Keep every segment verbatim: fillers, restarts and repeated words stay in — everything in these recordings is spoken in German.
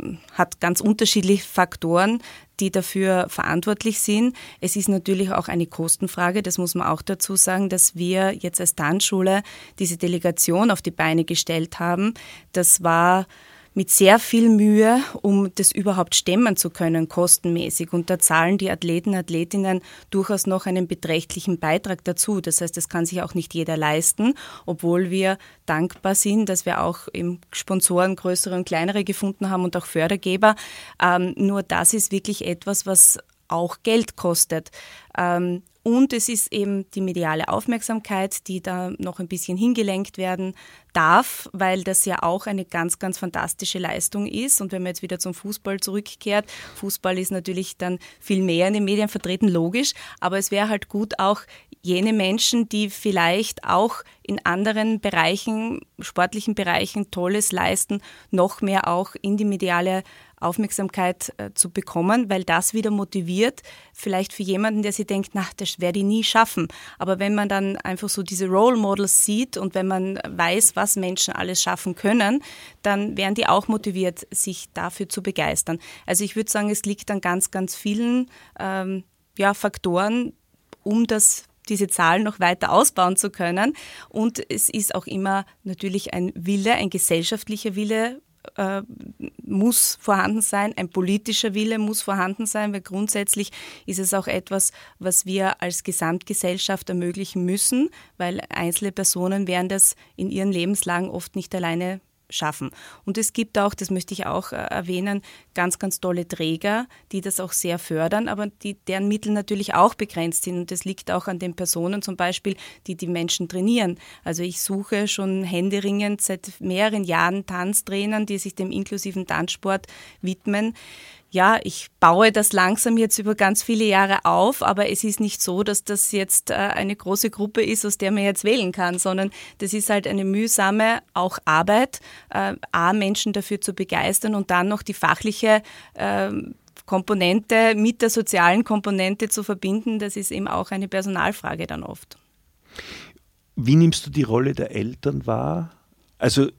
hat ganz unterschiedliche Faktoren, die dafür verantwortlich sind. Es ist natürlich auch eine Kostenfrage, das muss man auch dazu sagen, dass wir jetzt als Tanzschule diese Delegation auf die Beine gestellt haben. Das war mit sehr viel Mühe, um das überhaupt stemmen zu können, kostenmäßig. Und da zahlen die Athleten, Athletinnen durchaus noch einen beträchtlichen Beitrag dazu. Das heißt, das kann sich auch nicht jeder leisten, obwohl wir dankbar sind, dass wir auch eben Sponsoren, größere und kleinere gefunden haben und auch Fördergeber. Ähm, nur das ist wirklich etwas, was auch Geld kostet. Ähm, Und es ist eben die mediale Aufmerksamkeit, die da noch ein bisschen hingelenkt werden darf, weil das ja auch eine ganz, ganz fantastische Leistung ist. Und wenn man jetzt wieder zum Fußball zurückkehrt, Fußball ist natürlich dann viel mehr in den Medien vertreten, logisch. Aber es wäre halt gut, auch jene Menschen, die vielleicht auch in anderen Bereichen, sportlichen Bereichen Tolles leisten, noch mehr auch in die mediale Aufmerksamkeit äh, zu bekommen, weil das wieder motiviert, vielleicht für jemanden, der sich denkt, na, das werde ich nie schaffen. Aber wenn man dann einfach so diese Role Models sieht und wenn man weiß, was Menschen alles schaffen können, dann werden die auch motiviert, sich dafür zu begeistern. Also ich würde sagen, es liegt an ganz, ganz vielen ähm, ja, Faktoren, um das diese Zahlen noch weiter ausbauen zu können. Und es ist auch immer natürlich ein Wille, ein gesellschaftlicher Wille, Äh, muss vorhanden sein, ein politischer Wille muss vorhanden sein, weil grundsätzlich ist es auch etwas, was wir als Gesamtgesellschaft ermöglichen müssen, weil einzelne Personen werden das in ihren Lebenslagen oft nicht alleine schaffen. Und es gibt auch, das möchte ich auch äh, erwähnen, ganz, ganz tolle Träger, die das auch sehr fördern, aber die, deren Mittel natürlich auch begrenzt sind. Und das liegt auch an den Personen zum Beispiel, die die Menschen trainieren. Also ich suche schon händeringend seit mehreren Jahren Tanztrainern, die sich dem inklusiven Tanzsport widmen. Ja, ich baue das langsam jetzt über ganz viele Jahre auf, aber es ist nicht so, dass das jetzt äh, eine große Gruppe ist, aus der man jetzt wählen kann, sondern das ist halt eine mühsame auch Arbeit, äh, A, Menschen dafür zu begeistern und dann noch die fachliche äh, Komponente mit der sozialen Komponente zu verbinden. Das ist eben auch eine Personalfrage dann oft. Wie nimmst du die Rolle der Eltern wahr? Also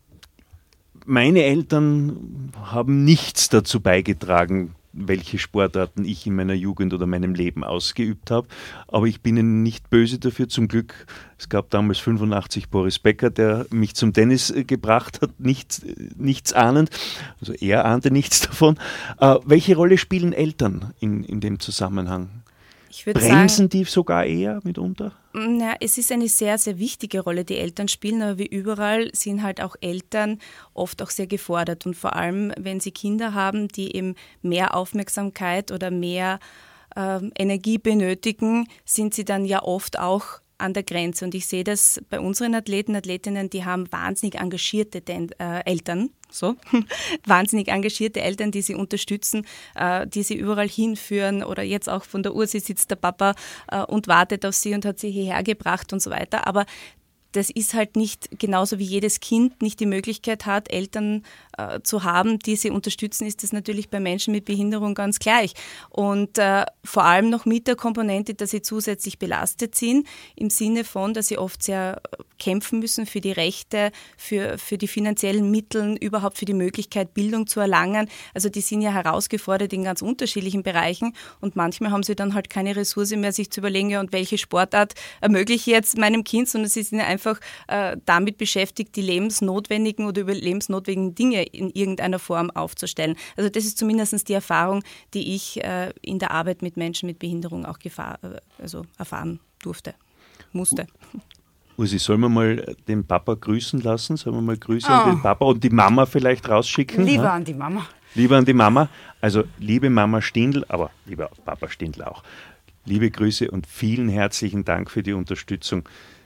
meine Eltern haben nichts dazu beigetragen, welche Sportarten ich in meiner Jugend oder meinem Leben ausgeübt habe. Aber ich bin ihnen nicht böse dafür. Zum Glück, es gab damals fünfundachtzig Boris Becker, der mich zum Tennis gebracht hat, nichts, nichts ahnend. Also er ahnte nichts davon. Äh, welche Rolle spielen Eltern in, in dem Zusammenhang? Ich würde Bremsen sagen, die sogar eher mitunter? Ja, es ist eine sehr, sehr wichtige Rolle, die Eltern spielen, aber wie überall sind halt auch Eltern oft auch sehr gefordert und vor allem, wenn sie Kinder haben, die eben mehr Aufmerksamkeit oder mehr äh, Energie benötigen, sind sie dann ja oft auch an der Grenze. Und ich sehe das bei unseren Athleten, Athletinnen, die haben wahnsinnig engagierte Den- äh, Eltern, so wahnsinnig engagierte Eltern, die sie unterstützen, äh, die sie überall hinführen oder jetzt auch von der Ursi sitzt der Papa äh, und wartet auf sie und hat sie hierher gebracht und so weiter. Aber das ist halt nicht, genauso wie jedes Kind nicht die Möglichkeit hat, Eltern äh, zu haben, die sie unterstützen, ist das natürlich bei Menschen mit Behinderung ganz gleich. Und äh, vor allem noch mit der Komponente, dass sie zusätzlich belastet sind, im Sinne von, dass sie oft sehr kämpfen müssen für die Rechte, für, für die finanziellen Mittel, überhaupt für die Möglichkeit, Bildung zu erlangen. Also die sind ja herausgefordert in ganz unterschiedlichen Bereichen und manchmal haben sie dann halt keine Ressource mehr, sich zu überlegen, ja, und welche Sportart ermögliche ich jetzt meinem Kind, sondern sie sind einfach einfach äh, damit beschäftigt, die lebensnotwendigen oder überlebensnotwendigen Dinge in irgendeiner Form aufzustellen. Also das ist zumindest die Erfahrung, die ich äh, in der Arbeit mit Menschen mit Behinderung auch gefahr, äh, also erfahren durfte, musste. Ursi, sollen wir mal den Papa grüßen lassen? Sollen wir mal Grüße Oh. an den Papa und die Mama vielleicht rausschicken? Lieber ha? an die Mama. Lieber an die Mama. Also liebe Mama Stindl, aber lieber Papa Stindl auch. Liebe Grüße und vielen herzlichen Dank für die Unterstützung,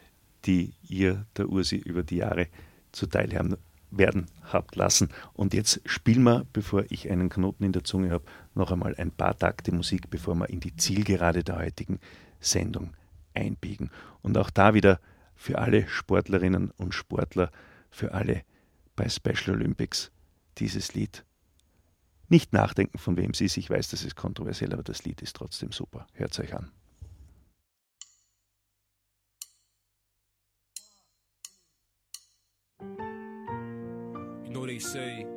die ihr der Ursi über die Jahre zuteil haben werden habt lassen. Und jetzt spielen wir, bevor ich einen Knoten in der Zunge habe, noch einmal ein paar Takte Musik, bevor wir in die Zielgerade der heutigen Sendung einbiegen. Und auch da wieder für alle Sportlerinnen und Sportler, für alle bei Special Olympics dieses Lied. Nicht nachdenken, von wem es ist. Ich weiß, das ist kontroversiell, aber das Lied ist trotzdem super. Hört es euch an. You know they say